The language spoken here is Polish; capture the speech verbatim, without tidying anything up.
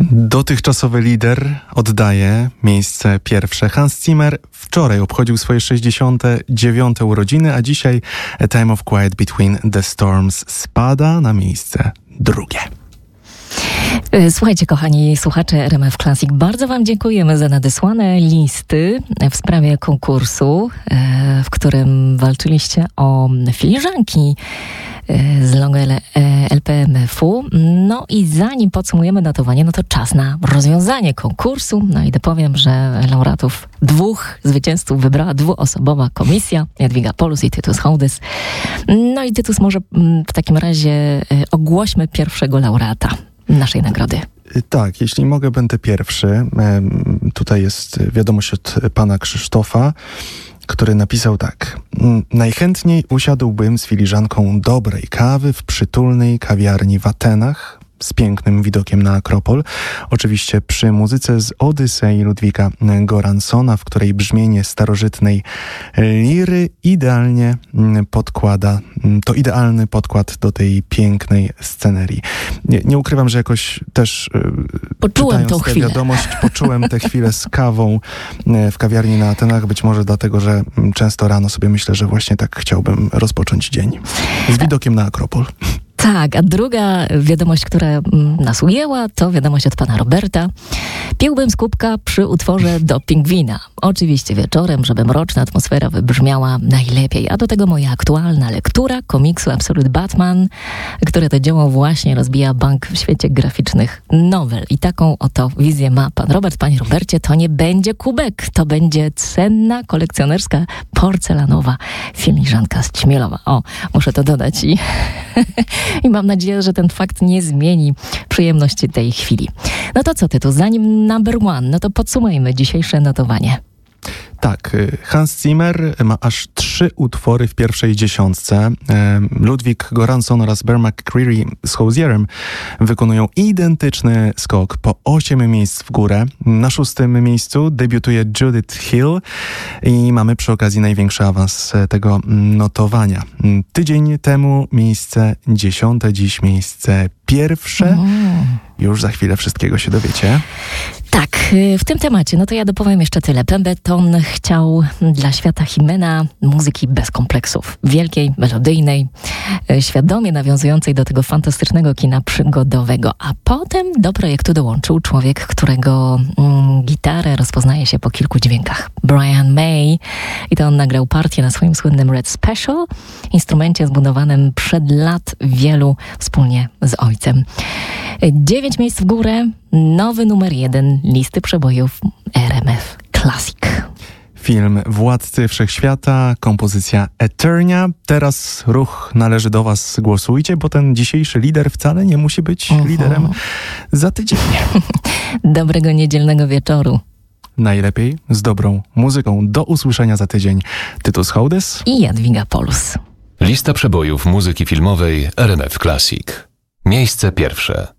Dotychczasowy lider oddaje miejsce pierwsze. Hans Zimmer wczoraj obchodził swoje sześćdziesiąte dziewiąte urodziny, a dzisiaj A Time of Quiet Between the Storms spada na miejsce drugie. Słuchajcie, kochani słuchacze R M F Classic, bardzo wam dziękujemy za nadesłane listy w sprawie konkursu, w którym walczyliście o filiżanki z logo L P M F-u. No i zanim podsumujemy notowanie, no to czas na rozwiązanie konkursu. No i dopowiem, że laureatów dwóch zwycięzców wybrała dwuosobowa komisja, Jadwiga Polus i Tytus Hołdys. No i Tytus, może w takim razie ogłośmy pierwszego laureata naszej nagrody. Tak, jeśli mogę, będę pierwszy. Tutaj jest wiadomość od pana Krzysztofa, który napisał tak. Najchętniej usiadłbym z filiżanką dobrej kawy w przytulnej kawiarni w Atenach z pięknym widokiem na Akropol. Oczywiście przy muzyce z Odysei Ludwika Goransona, w której brzmienie starożytnej liry idealnie podkłada, to idealny podkład do tej pięknej scenerii. Nie, nie ukrywam, że jakoś też poczułem tą chwilę. Wiadomość, poczułem tę chwilę z kawą w kawiarni na Atenach, być może dlatego, że często rano sobie myślę, że właśnie tak chciałbym rozpocząć dzień. Z widokiem na Akropol. Tak, a druga wiadomość, która nas ujęła, to wiadomość od pana Roberta. Piłbym z kubka przy utworze do pingwina. Oczywiście wieczorem, żeby mroczna atmosfera wybrzmiała najlepiej. A do tego moja aktualna lektura komiksu Absolute Batman, które to dzieło właśnie rozbija bank w świecie graficznych nowel. I taką oto wizję ma pan Robert. Panie Robercie, to nie będzie kubek, to będzie cenna, kolekcjonerska, porcelanowa filiżanka z Ćmielowa. O, muszę to dodać i... I mam nadzieję, że ten fakt nie zmieni przyjemności tej chwili. No to co, Tytus, zanim number one, no to podsumujmy dzisiejsze notowanie. Tak, Hans Zimmer ma aż trzy utwory w pierwszej dziesiątce. Ludwik Goranson oraz Bear McCreary z Hozierem wykonują identyczny skok po osiem miejsc w górę. Na szóstym miejscu debiutuje Judith Hill i mamy przy okazji największy awans tego notowania. Tydzień temu miejsce dziesiąte, dziś miejsce pierwsze. Mm. Już za chwilę wszystkiego się dowiecie. Tak, w tym temacie, no to ja dopowiem jeszcze tyle. Pemberton chciał dla świata Himena muzyki bez kompleksów. Wielkiej, melodyjnej, świadomie nawiązującej do tego fantastycznego kina przygodowego. A potem do projektu dołączył człowiek, którego mm, gitarę rozpoznaje się po kilku dźwiękach. Brian May. I to on nagrał partię na swoim słynnym Red Special, instrumencie zbudowanym przed lat wielu wspólnie z ojcem. Dziewięć miejsc w górę, nowy numer jeden listy przebojów R M F Classic. Film Władcy Wszechświata, kompozycja Eternia. Teraz ruch należy do was, głosujcie, bo ten dzisiejszy lider wcale nie musi być uh-huh. liderem za tydzień. Dobrego niedzielnego wieczoru. Najlepiej z dobrą muzyką. Do usłyszenia za tydzień. Tytus Hołdys i Jadwiga Polus. Lista przebojów muzyki filmowej R M F Classic. Miejsce pierwsze.